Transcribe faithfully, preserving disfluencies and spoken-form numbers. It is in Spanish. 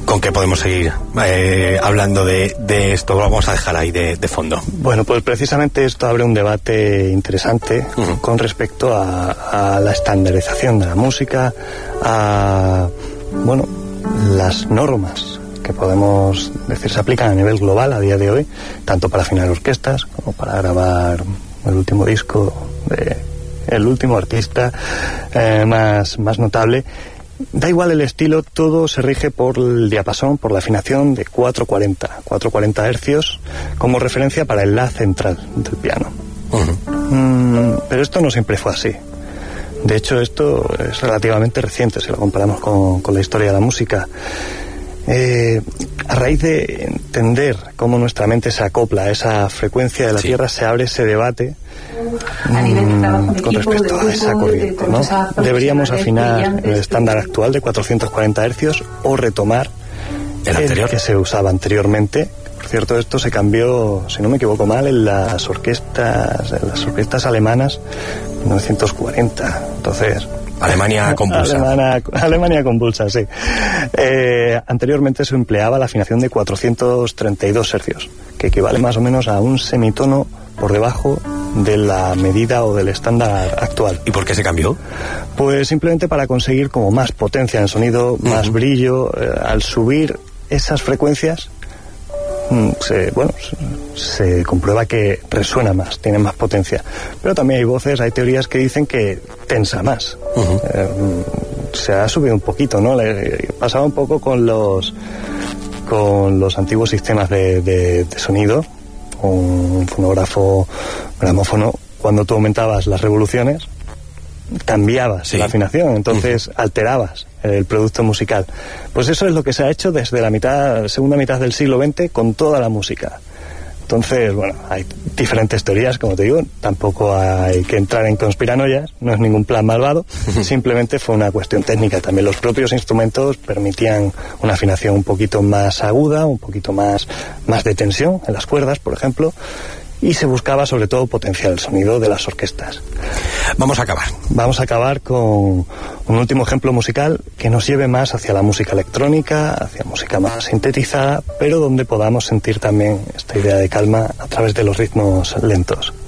¿Con qué podemos seguir eh, hablando de, de esto? Lo vamos a dejar ahí de, de fondo. Bueno, pues precisamente esto abre un debate interesante uh-huh. con respecto a, a la estandarización de la música, a, bueno, las normas que podemos decir se aplican a nivel global a día de hoy, tanto para afinar orquestas como para grabar el último disco de el último artista eh, más, más notable. Da igual el estilo, todo se rige por el diapasón, por la afinación de cuatrocientos cuarenta hercios como referencia para el La central del piano. Uh-huh. Mm, pero esto no siempre fue así. De hecho, esto es relativamente reciente si lo comparamos con, con la historia de la música. Eh, a raíz de entender cómo nuestra mente se acopla a esa frecuencia de la sí. Tierra, se abre ese debate mmm, con respecto a esa corriente, ¿no? ¿Deberíamos afinar el estándar actual de cuatrocientos cuarenta hercios o retomar el, anterior? el que se usaba anteriormente? Por cierto, esto se cambió, si no me equivoco mal, en las orquestas, en las orquestas alemanas en mil novecientos cuarenta. Entonces, Alemania convulsa. Alemania, Alemania convulsa, sí. Eh, anteriormente se empleaba la afinación de cuatrocientos treinta y dos hercios, que equivale más o menos a un semitono por debajo de la medida o del estándar actual. ¿Y por qué se cambió? Pues simplemente para conseguir como más potencia en el sonido, uh-huh. más brillo. Eh, al subir esas frecuencias, Se, bueno, se comprueba que resuena más, tiene más potencia. Pero también hay voces, hay teorías que dicen que tensa más. Uh-huh. Eh, se ha subido un poquito, ¿no? Le, pasaba un poco con los con los antiguos sistemas de, de, de sonido, un fonógrafo, gramófono. Cuando tú aumentabas las revoluciones, cambiabas sí. la afinación, entonces uh-huh. alterabas el producto musical. Pues eso es lo que se ha hecho desde la mitad, segunda mitad del siglo veinte con toda la música. Entonces, bueno, hay diferentes teorías, como te digo, tampoco hay que entrar en conspiranoias, no es ningún plan malvado, uh-huh. simplemente fue una cuestión técnica. También los propios instrumentos permitían una afinación un poquito más aguda, un poquito más, más de tensión en las cuerdas, por ejemplo, y se buscaba sobre todo potenciar el sonido de las orquestas. Vamos a acabar. Vamos a acabar con un último ejemplo musical que nos lleve más hacia la música electrónica, hacia música más sintetizada, pero donde podamos sentir también esta idea de calma a través de los ritmos lentos.